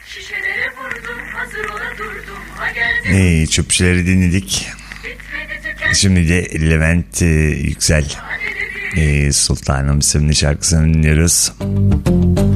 Çöpçüleri dinledik. Şimdi de Levent Yüksel Sultanım isimli şarkısını dinliyoruz.